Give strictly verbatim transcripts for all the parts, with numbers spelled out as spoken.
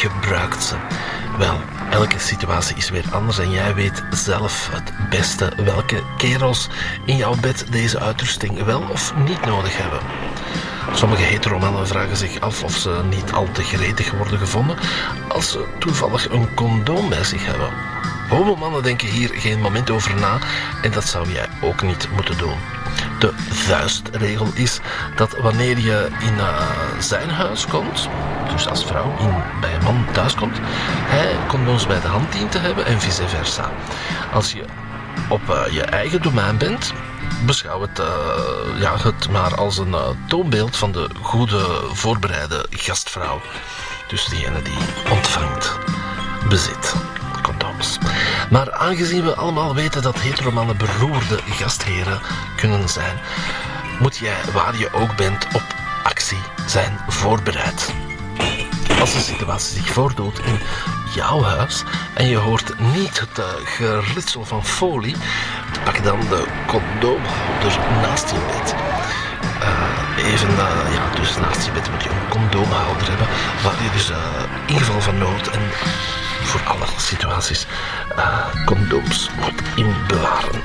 gebruikt ze. Wel, elke situatie is weer anders en jij weet zelf het beste welke kerels in jouw bed deze uitrusting wel of niet nodig hebben. Sommige heteromannen vragen zich af of ze niet al te gretig worden gevonden als ze toevallig een condoom bij zich hebben. Homomannen denken hier geen moment over na en dat zou jij ook niet moeten doen. De vuistregel is dat wanneer je in uh, zijn huis komt, dus als vrouw in, bij een man thuis komt, hij condooms bij de hand dient te hebben en vice versa. Als je op uh, je eigen domein bent, beschouw het, uh, ja, het maar als een uh, toonbeeld van de goede voorbereide gastvrouw. Dus diegene die ontvangt, bezit condooms. Maar aangezien we allemaal weten dat heteromannen beroerde gastheren kunnen zijn, moet jij, waar je ook bent, op actie zijn voorbereid. Als een situatie zich voordoet in jouw huis en je hoort niet het uh, geritsel van folie, pak dan de condoomhouder naast je bed. Uh, even, uh, ja, dus naast je bed moet je een condoomhouder hebben, waar je dus uh, in geval van nood en voor alle situaties uh, condooms moet in bewaren.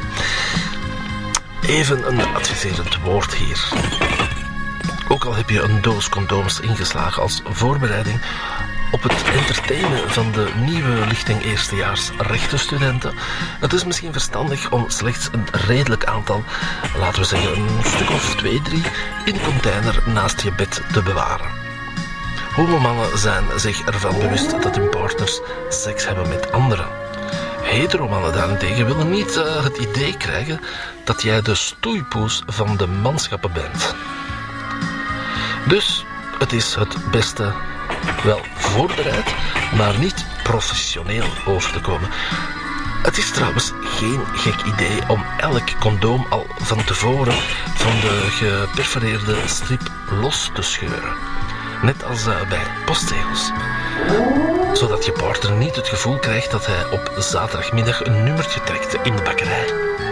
Even een adviserend woord hier. Ook al heb je een doos condooms ingeslagen als voorbereiding op het entertainen van de nieuwe lichting eerstejaars rechtenstudenten, het is misschien verstandig om slechts een redelijk aantal, laten we zeggen een stuk of twee, drie, in een container naast je bed te bewaren. Homomannen zijn zich ervan bewust dat hun partners seks hebben met anderen. Heteromannen daarentegen willen niet uh, het idee krijgen dat jij de stoeipoes van de manschappen bent. Dus het is het beste wel voorbereid, maar niet professioneel over te komen. Het is trouwens geen gek idee om elk condoom al van tevoren van de geperforeerde strip los te scheuren. Net als uh, bij postzegels. Zodat je partner niet het gevoel krijgt dat hij op zaterdagmiddag een nummertje trekt in de bakkerij.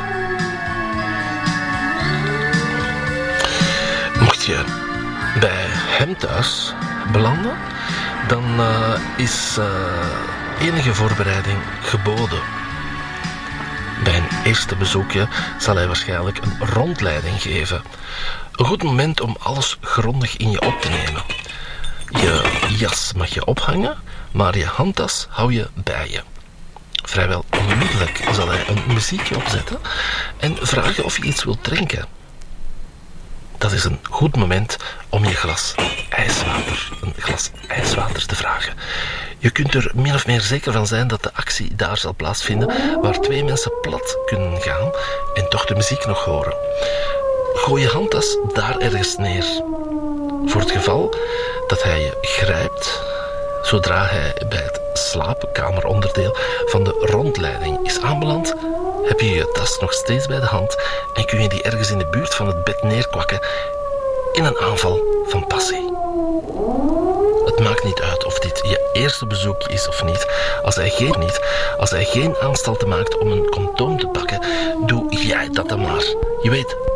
Mocht je bij hem thuis belanden, dan uh, is uh, enige voorbereiding geboden. Bij een eerste bezoekje zal hij waarschijnlijk een rondleiding geven. Een goed moment om alles grondig in je op te nemen. Je jas mag je ophangen, maar je handtas hou je bij je. Vrijwel onmiddellijk zal hij een muziekje opzetten en vragen of je iets wilt drinken. Dat is een goed moment om je glas ijswater, een glas ijswater te vragen. Je kunt er min of meer zeker van zijn dat de actie daar zal plaatsvinden waar twee mensen plat kunnen gaan en toch de muziek nog horen. Gooi je handtas daar ergens neer. Voor het geval dat hij je grijpt, zodra hij bij het slaapkameronderdeel van de rondleiding is aanbeland, heb je je tas nog steeds bij de hand en kun je die ergens in de buurt van het bed neerkwakken in een aanval van passie. Het maakt niet uit of dit je eerste bezoek is of niet. Als hij geen, niet, als hij geen aanstalten maakt om een condoom te pakken, doe jij dat dan maar. Je weet,